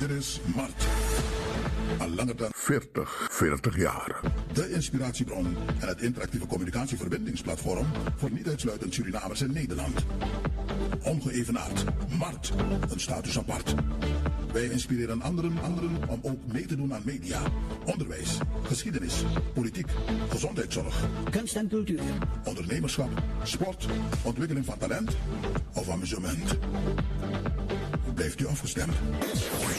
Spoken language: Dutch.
Dit is Mart. Al langer dan 40 jaar. de inspiratiebron en het interactieve communicatieverbindingsplatform voor niet uitsluitend Surinamers in Nederland. Ongeëvenaard. Mart. Een status apart. Wij inspireren anderen om ook mee te doen aan media, onderwijs, geschiedenis, politiek, gezondheidszorg, kunst en cultuur, ondernemerschap, sport, ontwikkeling van talent of amusement. Blijft u afgestemd?